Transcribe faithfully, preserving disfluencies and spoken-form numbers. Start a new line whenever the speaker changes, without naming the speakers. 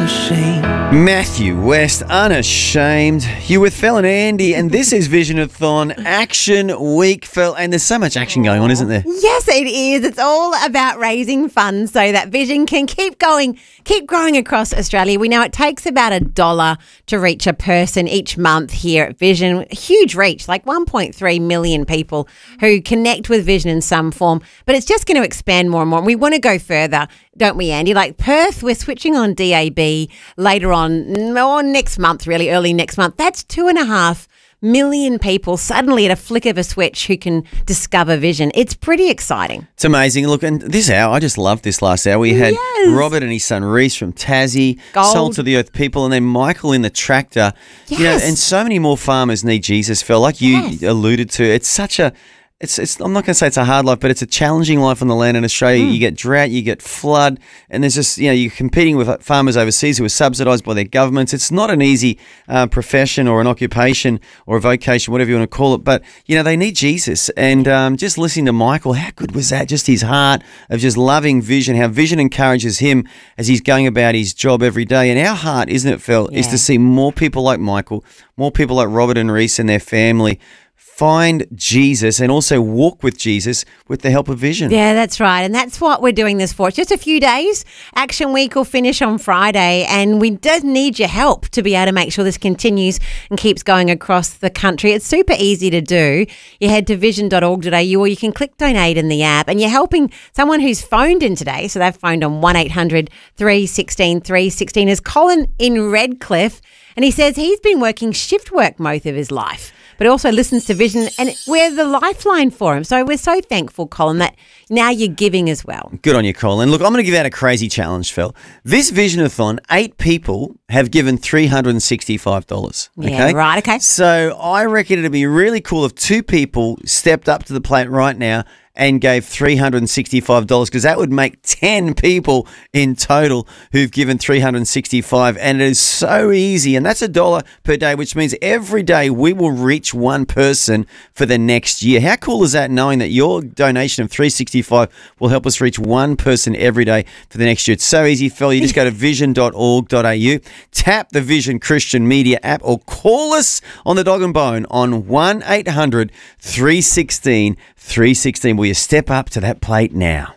unashamed.
Matthew West, Unashamed. You with Phil and Andy, and this is Visionathon Action Week, Phil. And there's so much action going on, isn't there?
Yes, it is. It's all about raising funds so that Vision can keep going, keep growing across Australia. We know it takes about a dollar to reach a person each month here at Vision. Huge reach, like one point three million people who connect with Vision in some form. But it's just going to expand more and more. And we want to go further, don't we, Andy? Like Perth, we're switching on D A B later on, or next month, really, early next month. That's two and a half million people suddenly at a flick of a switch who can discover Vision. It's pretty exciting.
It's amazing. Look, and this hour, I just loved this last hour. We had
Yes.
Robert and his son Reese from Tassie,
Gold.
Salt of the Earth people, and then Michael in the tractor. You know,
Yes.
and so many more farmers need Jesus, Phil, like you
Yes.
alluded to. It's such a... It's, it's, I'm not going to say it's a hard life, but it's a challenging life on the land in Australia.
Mm.
You get drought, you get flood, and there's just, you know, you're competing with farmers overseas who are subsidised by their governments. It's not an easy uh, profession or an occupation or a vocation, whatever you want to call it, but, you know, they need Jesus. And um, just listening to Michael, how good was that? Just his heart of just loving Vision, how Vision encourages him as he's going about his job every day. And our heart, isn't it, Phil, is
Yeah.
to see more people like Michael, more people like Robert and Reese and their family find Jesus and also walk with Jesus with the help of Vision.
Yeah, that's right. And that's what we're doing this for. It's just a few days. Action Week will finish on Friday, and we do need your help to be able to make sure this continues and keeps going across the country. It's super easy to do. You head to vision dot org dot a u or you can click donate in the app, and you're helping someone who's phoned in today. So they've phoned on one eight hundred three one six three one six is Colin in Redcliffe, and he says he's been working shift work most of his life, but also listens to Vision, and we're the lifeline for him. So we're so thankful, Colin, that now you're giving as well.
Good on you, Colin. Look, I'm going to give out a crazy challenge, Phil. This Visionathon, eight people have given three hundred sixty-five dollars.
Yeah,
okay?
right, okay.
So I reckon it'd be really cool if two people stepped up to the plate right now and gave three hundred sixty-five dollars, because that would make ten people in total who've given three hundred sixty-five dollars, and it is so easy, and that's a dollar per day, which means every day we will reach one person for the next year. How cool is that, knowing that your donation of three hundred sixty-five dollars will help us reach one person every day for the next year? It's so easy, Phil. You just go to vision dot org dot a u, tap the Vision Christian Media app, or call us on the Dog and Bone on one eight hundred three one six three one six. Will you step up to that plate now?